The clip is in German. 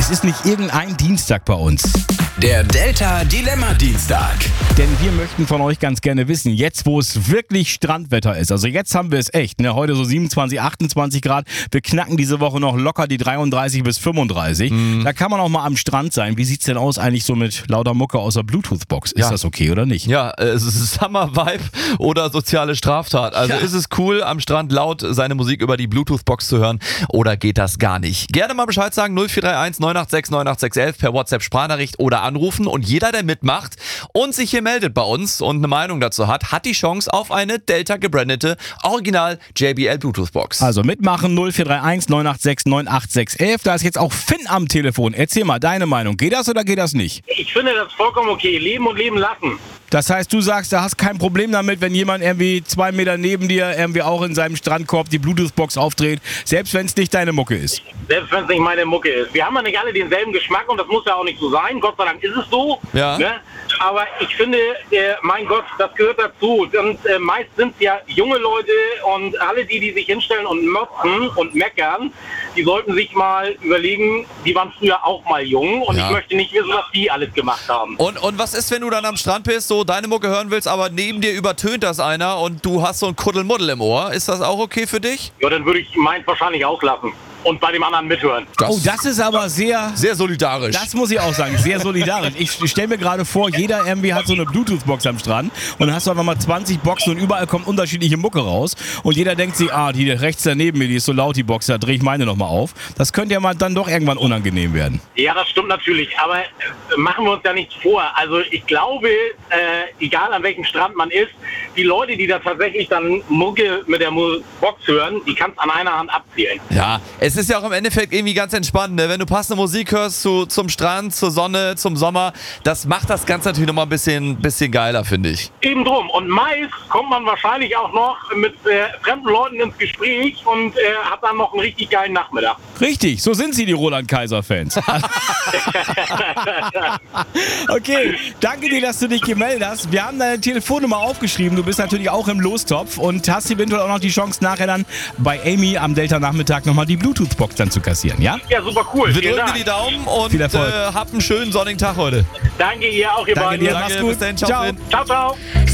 es ist nicht irgendein Dienstag bei uns. Der Delta Dilemma Dienstag. Denn wir möchten von euch ganz gerne wissen, jetzt wo es wirklich Strandwetter ist, also jetzt haben wir es echt, ne? Heute so 27, 28 Grad, wir knacken diese Woche noch locker die 33 bis 35. Da kann man auch mal am Strand sein. Wie sieht's denn aus eigentlich so mit lauter Mucke aus der Bluetooth-Box? Ist das okay oder nicht? Ja, es ist Summer-Vibe oder soziale Straftat. Also ist es cool, am Strand laut seine Musik über die Bluetooth-Box zu hören oder geht das gar nicht? Gerne mal Bescheid sagen, 0431 986 98611 per WhatsApp-Sprachnachricht oder anrufen und jeder, der mitmacht und sich hier meldet bei uns und eine Meinung dazu hat die Chance auf eine Delta gebrandete Original JBL Bluetooth-Box. Also mitmachen 0431 986 98611. Da ist jetzt auch Finn am Telefon. Erzähl mal deine Meinung. Geht das oder geht das nicht? Ich finde das vollkommen okay. Leben und leben lassen. Das heißt, du sagst, da hast kein Problem damit, wenn jemand irgendwie 2 Meter neben dir irgendwie auch in seinem Strandkorb die Bluetooth-Box aufdreht, selbst wenn es nicht deine Mucke ist. Selbst wenn es nicht meine Mucke ist. Wir haben ja nicht alle denselben Geschmack und das muss ja auch nicht so sein. Gott sei Dank ist es so. Ja. Ne? Aber ich finde, mein Gott, das gehört dazu. Und meist sind es ja junge Leute und alle die sich hinstellen und motzen und meckern, die sollten sich mal überlegen, die waren früher auch mal jung und ich möchte nicht wissen, was die alles gemacht haben. Und was ist, wenn du dann am Strand bist, so deine Mucke hören willst, aber neben dir übertönt das einer und du hast so ein Kuddelmuddel im Ohr? Ist das auch okay für dich? Ja, dann würde ich meins wahrscheinlich auslassen und bei dem anderen mithören. Das ist aber sehr solidarisch. Das muss ich auch sagen, sehr solidarisch. Ich stelle mir gerade vor, jeder irgendwie hat so eine Bluetooth-Box am Strand und dann hast du einfach mal 20 Boxen und überall kommt unterschiedliche Mucke raus und jeder denkt sich, die rechts daneben mir, die ist so laut, die Box, da drehe ich meine nochmal auf. Das könnte ja mal dann doch irgendwann unangenehm werden. Ja, das stimmt natürlich, aber machen wir uns da nichts vor. Also ich glaube, egal an welchem Strand man ist, die Leute, die da tatsächlich dann Mucke mit der Box hören, die kannst an einer Hand abzählen. Ja, es ist ja auch im Endeffekt irgendwie ganz entspannt, ne? Wenn du passende Musik hörst zum Strand, zur Sonne, zum Sommer, das macht das Ganze natürlich nochmal ein bisschen geiler, finde ich. Eben drum. Und meist kommt man wahrscheinlich auch noch mit fremden Leuten ins Gespräch und hat dann noch einen richtig geilen Nachmittag. Richtig, so sind sie, die Roland-Kaiser-Fans. Okay, danke dir, dass du dich gemeldet hast. Wir haben deine Telefonnummer aufgeschrieben. Du bist natürlich auch im Lostopf und hast eventuell auch noch die Chance, nachher dann bei Amy am Delta-Nachmittag nochmal die Bluetooth-Box dann zu kassieren, ja? Ja, super cool. Wir drücken dir die Daumen und viel Erfolg. Habt einen schönen sonnigen Tag heute. Danke, ihr auch, ihr Danke beiden. dir, mach's gut. Bis dann, Ciao. Ciao, ciao.